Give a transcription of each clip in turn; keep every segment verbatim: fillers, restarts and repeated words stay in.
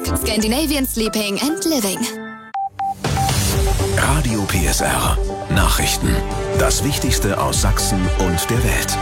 Scandinavian Sleeping and Living. Radio P S R. Nachrichten. Das Wichtigste aus Sachsen und der Welt.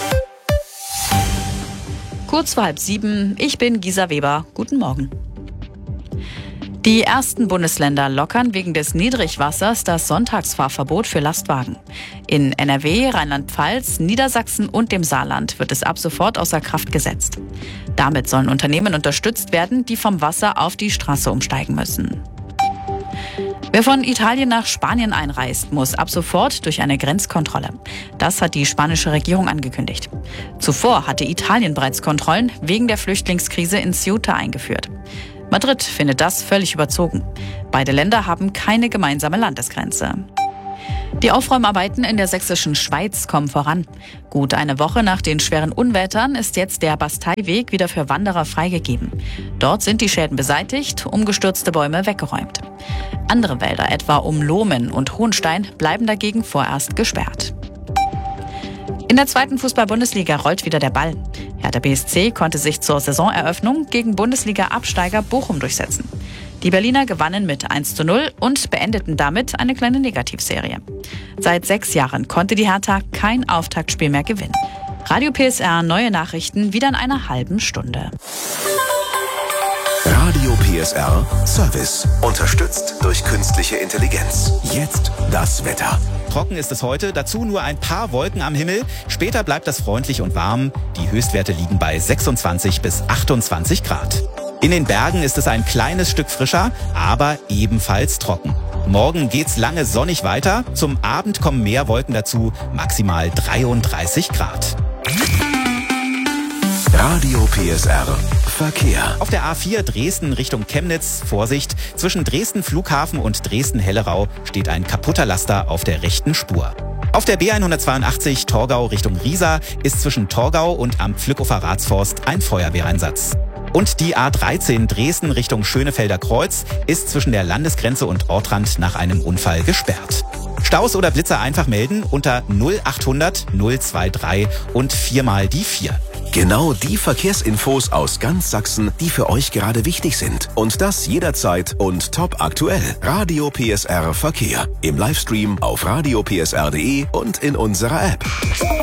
Kurz vor halb sieben, ich bin Gisa Weber. Guten Morgen. Die ersten Bundesländer lockern wegen des Niedrigwassers das Sonntagsfahrverbot für Lastwagen. In N R W, Rheinland-Pfalz, Niedersachsen und dem Saarland wird es ab sofort außer Kraft gesetzt. Damit sollen Unternehmen unterstützt werden, die vom Wasser auf die Straße umsteigen müssen. Wer von Italien nach Spanien einreist, muss ab sofort durch eine Grenzkontrolle. Das hat die spanische Regierung angekündigt. Zuvor hatte Italien bereits Kontrollen wegen der Flüchtlingskrise in Ceuta eingeführt. Madrid findet das völlig überzogen. Beide Länder haben keine gemeinsame Landesgrenze. Die Aufräumarbeiten in der sächsischen Schweiz kommen voran. Gut eine Woche nach den schweren Unwettern ist jetzt der Basteiweg wieder für Wanderer freigegeben. Dort sind die Schäden beseitigt, umgestürzte Bäume weggeräumt. Andere Wälder, etwa um Lohmen und Hohenstein, bleiben dagegen vorerst gesperrt. In der zweiten Fußball-Bundesliga rollt wieder der Ball. Hertha B S C konnte sich zur Saisoneröffnung gegen Bundesliga-Absteiger Bochum durchsetzen. Die Berliner gewannen mit eins zu null und beendeten damit eine kleine Negativserie. Seit sechs Jahren konnte die Hertha kein Auftaktspiel mehr gewinnen. Radio P S R, neue Nachrichten wieder in einer halben Stunde. Radio P S R Service. Unterstützt durch künstliche Intelligenz. Jetzt das Wetter. Trocken ist es heute, dazu nur ein paar Wolken am Himmel. Später bleibt es freundlich und warm. Die Höchstwerte liegen bei sechsundzwanzig bis achtundzwanzig Grad. In den Bergen ist es ein kleines Stück frischer, aber ebenfalls trocken. Morgen geht's lange sonnig weiter. Zum Abend kommen mehr Wolken dazu, maximal dreiunddreißig Grad. Radio P S R Verkehr. Auf der A vier Dresden Richtung Chemnitz, Vorsicht, zwischen Dresden Flughafen und Dresden-Hellerau steht ein kaputter Laster auf der rechten Spur. Auf der B hundertzweiundachtzig Torgau Richtung Riesa ist zwischen Torgau und am Pflückhofer Ratsforst ein Feuerwehreinsatz. Und die A dreizehn Dresden Richtung Schönefelder Kreuz ist zwischen der Landesgrenze und Ortrand nach einem Unfall gesperrt. Staus oder Blitzer einfach melden unter null achthundert null dreiundzwanzig und viermal die vier. Genau die Verkehrsinfos aus ganz Sachsen, die für euch gerade wichtig sind. Und das jederzeit und top aktuell. Radio P S R Verkehr. Im Livestream auf radio p s r punkt d e und in unserer App.